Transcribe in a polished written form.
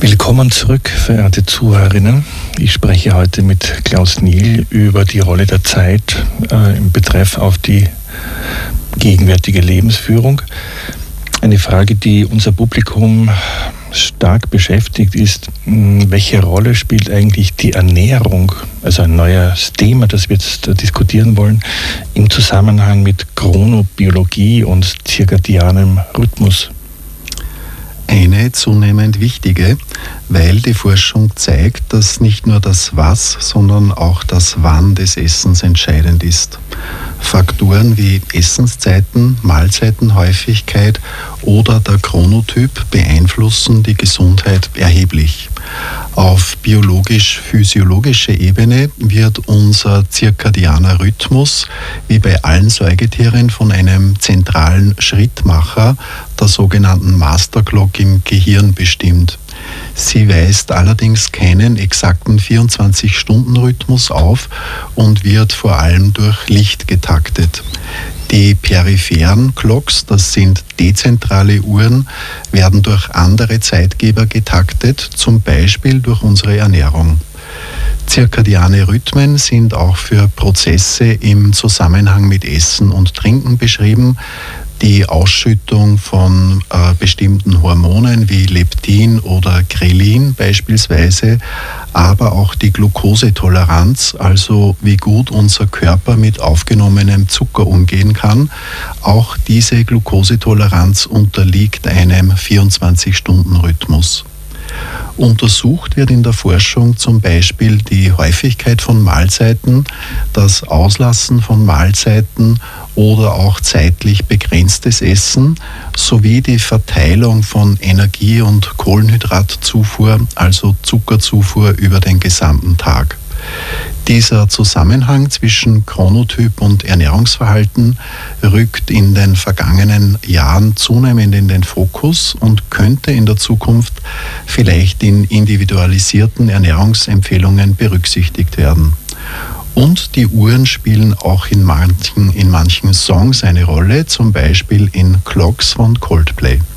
Willkommen zurück, verehrte Zuhörerinnen. Ich spreche heute mit Klaus Niel über die Rolle der Zeit im Betreff auf die gegenwärtige Lebensführung. Eine Frage, die unser Publikum stark beschäftigt, ist, welche Rolle spielt eigentlich die Ernährung, also ein neues Thema, das wir jetzt diskutieren wollen, im Zusammenhang mit Chronobiologie und zirkadianem Rhythmus? Eine zunehmend wichtige, weil die Forschung zeigt, dass nicht nur das Was, sondern auch das Wann des Essens entscheidend ist. Faktoren wie Essenszeiten, Mahlzeitenhäufigkeit oder der Chronotyp beeinflussen die Gesundheit erheblich. Auf biologisch-physiologischer Ebene wird unser zirkadianer Rhythmus, wie bei allen Säugetieren, von einem zentralen Schrittmacher, der sogenannten Master Clock im Gehirn, bestimmt. Sie weist allerdings keinen exakten 24-Stunden-Rhythmus auf und wird vor allem durch Licht getaktet. Die peripheren Clocks, das sind dezentrale Uhren, werden durch andere Zeitgeber getaktet, zum Beispiel durch unsere Ernährung. Zirkadiane Rhythmen sind auch für Prozesse im Zusammenhang mit Essen und Trinken beschrieben. Die Ausschüttung von bestimmten Hormonen wie Leptin oder Grelin beispielsweise, aber auch die Glukosetoleranz, also wie gut unser Körper mit aufgenommenem Zucker umgehen kann. Auch diese Glukosetoleranz unterliegt einem 24-Stunden-Rhythmus. Untersucht wird in der Forschung zum Beispiel die Häufigkeit von Mahlzeiten, das Auslassen von Mahlzeiten oder auch zeitlich begrenztes Essen sowie die Verteilung von Energie- und Kohlenhydratzufuhr, also Zuckerzufuhr über den gesamten Tag. Dieser Zusammenhang zwischen Chronotyp und Ernährungsverhalten rückt in den vergangenen Jahren zunehmend in den Fokus und könnte in der Zukunft vielleicht in individualisierten Ernährungsempfehlungen berücksichtigt werden. Und die Uhren spielen auch in manchen Songs eine Rolle, zum Beispiel in Clocks von Coldplay.